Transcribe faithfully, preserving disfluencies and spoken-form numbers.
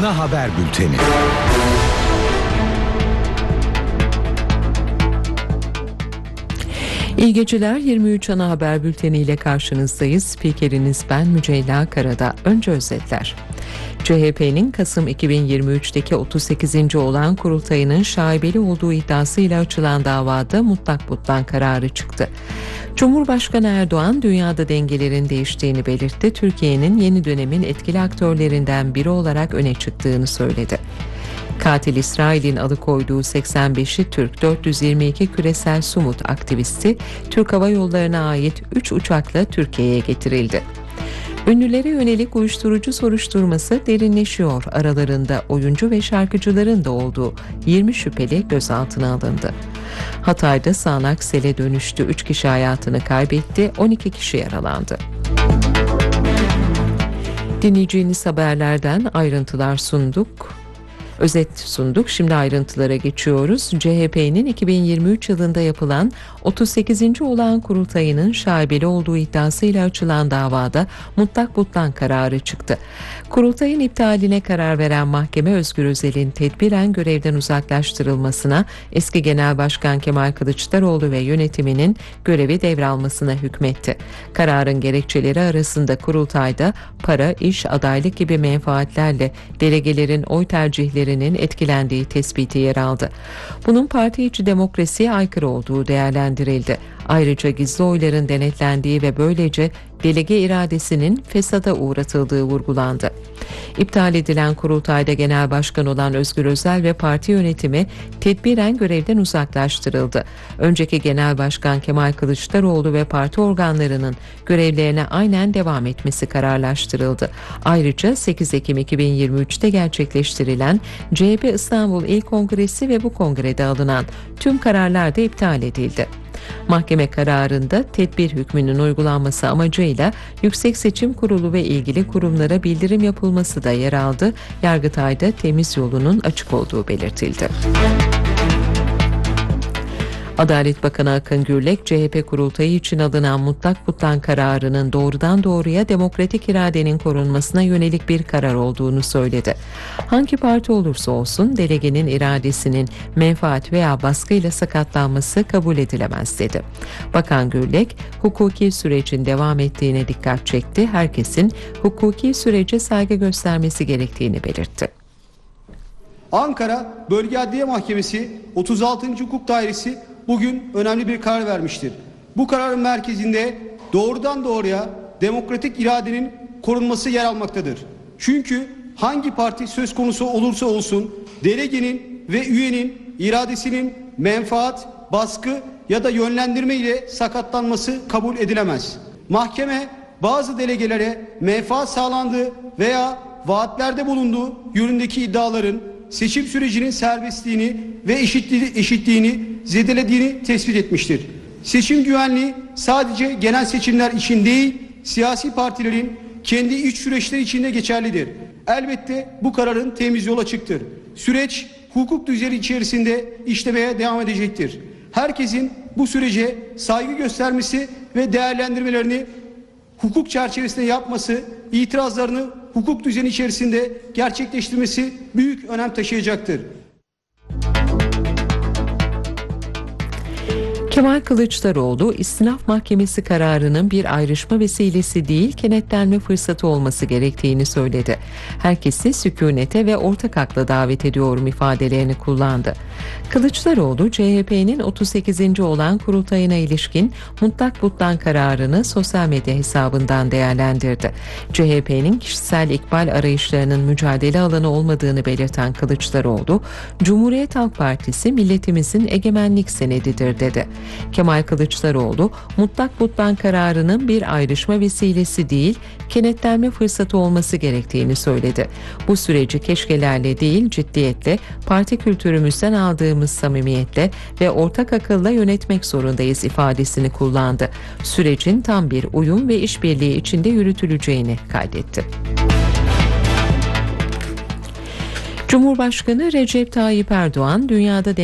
Ana Haber Bülteni. İyi geceler. yirmi üç Ana Haber Bülteni ile karşınızdayız. Spikeriniz ben Mücella Karada. Önce özetler. C H P'nin Kasım iki bin yirmi üç'teki otuz sekizinci olan kurultayının şaibeli olduğu iddiasıyla açılan davada mutlak butlan kararı çıktı. Cumhurbaşkanı Erdoğan dünyada dengelerin değiştiğini belirtti. Türkiye'nin yeni dönemin etkili aktörlerinden biri olarak öne çıktığını söyledi. Katil İsrail'in alıkoyduğu seksen beşi Türk dört yüz yirmi iki küresel Sumut aktivisti Türk Hava Yolları'na ait üç uçakla Türkiye'ye getirildi. Ünlülere yönelik uyuşturucu soruşturması derinleşiyor. Aralarında oyuncu ve şarkıcıların da olduğu yirmi şüpheli gözaltına alındı. Hatay'da sağanak sele dönüştü. üç kişi hayatını kaybetti, on iki kişi yaralandı. Dinleyeceğiniz haberlerden ayrıntılar sunduk. Özet sunduk. Şimdi ayrıntılara geçiyoruz. C H P'nin iki bin yirmi üç yılında yapılan otuz sekizinci olağan kurultayının şaibeli olduğu iddiasıyla açılan davada mutlak butlan kararı çıktı. Kurultayın iptaline karar veren mahkeme Özgür Özel'in tedbiren görevden uzaklaştırılmasına, eski Genel Başkan Kemal Kılıçdaroğlu ve yönetiminin görevi devralmasına hükmetti. Kararın gerekçeleri arasında kurultayda para, iş, adaylık gibi menfaatlerle delegelerin oy tercihleri etkilendiği tespiti yer aldı. Bunun parti içi demokrasiye aykırı olduğu değerlendirildi. Ayrıca gizli oyların denetlendiği ve böylece delege iradesinin fesada uğratıldığı vurgulandı. İptal edilen kurultayda genel başkan olan Özgür Özel ve parti yönetimi tedbiren görevden uzaklaştırıldı. Önceki genel başkan Kemal Kılıçdaroğlu ve parti organlarının görevlerine aynen devam etmesi kararlaştırıldı. Ayrıca sekiz Ekim iki bin yirmi üç'te gerçekleştirilen C H P İstanbul İl Kongresi ve bu kongrede alınan tüm kararlar da iptal edildi. Mahkeme kararında tedbir hükmünün uygulanması amacıyla Yüksek Seçim Kurulu ve ilgili kurumlara bildirim yapılması da yer aldı. Yargıtay'da temiz yolunun açık olduğu belirtildi. Adalet Bakanı Akın Gürlek, C H P kurultayı için alınan mutlak butlan kararının doğrudan doğruya demokratik iradenin korunmasına yönelik bir karar olduğunu söyledi. Hangi parti olursa olsun delegenin iradesinin menfaat veya baskıyla sakatlanması kabul edilemez dedi. Bakan Gürlek, hukuki sürecin devam ettiğine dikkat çekti. Herkesin hukuki sürece saygı göstermesi gerektiğini belirtti. Ankara Bölge Adliye Mahkemesi otuz altıncı Hukuk Dairesi bugün önemli bir karar vermiştir. Bu kararın merkezinde doğrudan doğruya demokratik iradenin korunması yer almaktadır. Çünkü hangi parti söz konusu olursa olsun delegenin ve üyenin iradesinin menfaat, baskı ya da yönlendirme ile sakatlanması kabul edilemez. Mahkeme bazı delegelere menfaat sağlandığı veya vaatlerde bulunduğu yönündeki iddiaların seçim sürecinin serbestliğini ve eşitliğini, eşitliğini zedelediğini tespit etmiştir. Seçim güvenliği sadece genel seçimler için değil, siyasi partilerin kendi iç süreçleri içinde geçerlidir. Elbette bu kararın temiz yol açıktır. Süreç hukuk düzeni içerisinde işlemeye devam edecektir. Herkesin bu sürece saygı göstermesi ve değerlendirmelerini hukuk çerçevesinde yapması, itirazlarını hukuk düzeni içerisinde gerçekleştirmesi büyük önem taşıyacaktır. Kemal Kılıçdaroğlu, İstinaf Mahkemesi kararının bir ayrışma vesilesi değil, kenetlenme fırsatı olması gerektiğini söyledi. Herkesi sükûnete ve ortak akla davet ediyorum ifadelerini kullandı. Kılıçdaroğlu, C H P'nin otuz sekizinci olan kurultayına ilişkin mutlak butlan kararını sosyal medya hesabından değerlendirdi. C H P'nin kişisel ikbal arayışlarının mücadele alanı olmadığını belirten Kılıçdaroğlu, Cumhuriyet Halk Partisi milletimizin egemenlik senedidir dedi. Kemal Kılıçdaroğlu, mutlak butlan kararının bir ayrışma vesilesi değil, kenetlenme fırsatı olması gerektiğini söyledi. Bu süreci keşkelerle değil, ciddiyetle, parti kültürümüzden aldığımız samimiyetle ve ortak akılla yönetmek zorundayız ifadesini kullandı. Sürecin tam bir uyum ve işbirliği içinde yürütüleceğini kaydetti. Cumhurbaşkanı Recep Tayyip Erdoğan, dünyada